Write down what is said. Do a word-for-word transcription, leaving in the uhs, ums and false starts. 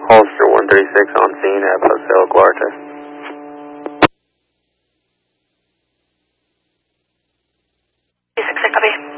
Holster one thirty-six on scene at Paseo Cuarta. six, copy.